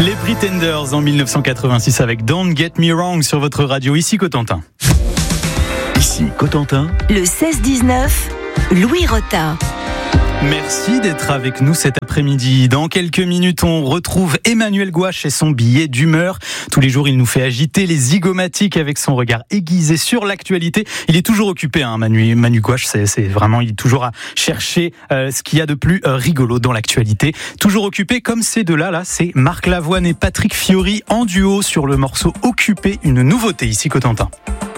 Les Pretenders en 1986 avec Don't Get Me Wrong sur votre radio. Ici Cotentin. Ici Cotentin. Le 16-19, Louis Rotin. Merci d'être avec nous cet après-midi. Dans quelques minutes, on retrouve Emmanuel Gouache et son billet d'humeur. Tous les jours, il nous fait agiter les zygomatiques avec son regard aiguisé sur l'actualité. Il est toujours occupé, Manu Gouache. C'est vraiment, il est toujours à chercher ce qu'il y a de plus rigolo dans l'actualité. Toujours occupé comme ces deux-là. Là, c'est Marc Lavoine et Patrick Fiori en duo sur le morceau Occupé, une nouveauté ici Cotentin.